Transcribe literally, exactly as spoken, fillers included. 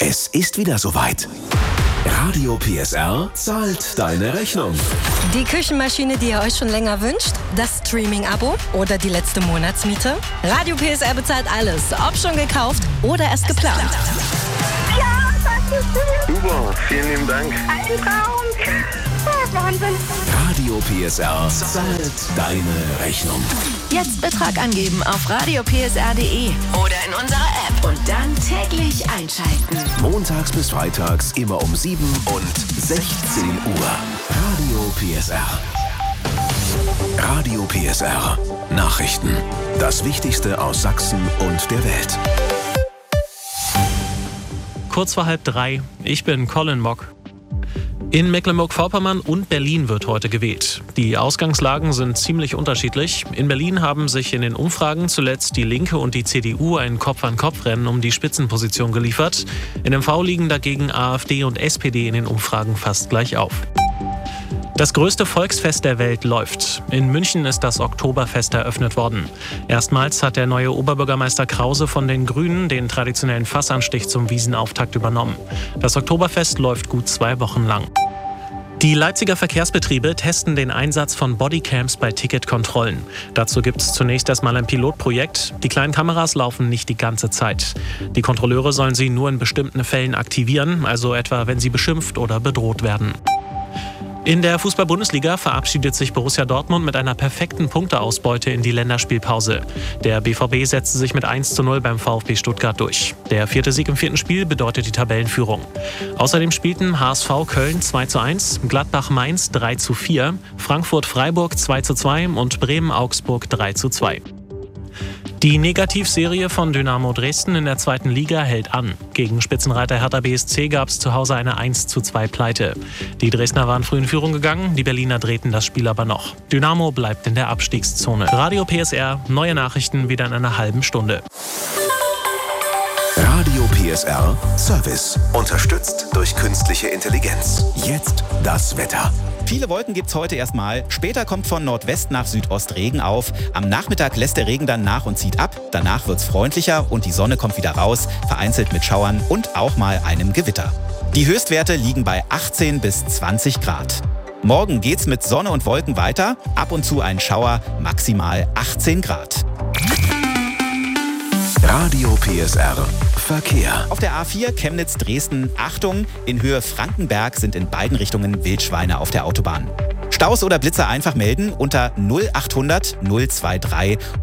Es ist wieder soweit. Radio P S R zahlt deine Rechnung. Die Küchenmaschine, die ihr euch schon länger wünscht? Das Streaming-Abo? Oder die letzte Monatsmiete? Radio P S R bezahlt alles, ob schon gekauft oder erst geplant. Ja, das ist schön. Super, vielen lieben Dank. Ein Traum. Oh, Wahnsinn. Radio P S R zahlt deine Rechnung. Jetzt Betrag angeben auf radio p s r punkt d e oder in unserer App und dann täglich einschalten. Montags bis freitags immer um sieben und sechzehn Uhr. Radio P S R. Radio P S R. Nachrichten. Das Wichtigste aus Sachsen und der Welt. Kurz vor halb drei. Ich bin Colin Mock. In Mecklenburg-Vorpommern und Berlin wird heute gewählt. Die Ausgangslagen sind ziemlich unterschiedlich. In Berlin haben sich in den Umfragen zuletzt die Linke und die C D U ein Kopf-an-Kopf-Rennen um die Spitzenposition geliefert. In M V liegen dagegen AfD und S P D in den Umfragen fast gleich auf. Das größte Volksfest der Welt läuft. In München ist das Oktoberfest eröffnet worden. Erstmals hat der neue Oberbürgermeister Krause von den Grünen den traditionellen Fassanstich zum Wiesenauftakt übernommen. Das Oktoberfest läuft gut zwei Wochen lang. Die Leipziger Verkehrsbetriebe testen den Einsatz von Bodycams bei Ticketkontrollen. Dazu gibt es zunächst erstmal ein Pilotprojekt. Die kleinen Kameras laufen nicht die ganze Zeit. Die Kontrolleure sollen sie nur in bestimmten Fällen aktivieren, also etwa wenn sie beschimpft oder bedroht werden. In der Fußball-Bundesliga verabschiedet sich Borussia Dortmund mit einer perfekten Punkteausbeute in die Länderspielpause. Der B V B setzte sich mit eins zu null beim VfB Stuttgart durch. Der vierte Sieg im vierten Spiel bedeutet die Tabellenführung. Außerdem spielten H S V Köln zwei zu eins, Gladbach Mainz drei zu vier, Frankfurt Freiburg zwei zu zwei und Bremen Augsburg drei zu zwei. Die Negativserie von Dynamo Dresden in der zweiten Liga hält an. Gegen Spitzenreiter Hertha B S C gab es zu Hause eine eins zu zwei Pleite. Die Dresdner waren früh in Führung gegangen, die Berliner drehten das Spiel aber noch. Dynamo bleibt in der Abstiegszone. Radio P S R, neue Nachrichten wieder in einer halben Stunde. Radio P S R Service. Unterstützt durch künstliche Intelligenz. Jetzt das Wetter. Viele Wolken gibt's heute erstmal. Später kommt von Nordwest nach Südost Regen auf. Am Nachmittag lässt der Regen dann nach und zieht ab. Danach wird's freundlicher und die Sonne kommt wieder raus, vereinzelt mit Schauern und auch mal einem Gewitter. Die Höchstwerte liegen bei achtzehn bis zwanzig Grad. Morgen geht's mit Sonne und Wolken weiter. Ab und zu ein Schauer, maximal achtzehn Grad. Radio P S R Verkehr. Auf der A vier Chemnitz-Dresden, Achtung, in Höhe Frankenberg sind in beiden Richtungen Wildschweine auf der Autobahn. Staus oder Blitzer einfach melden unter null achthundert null drei drei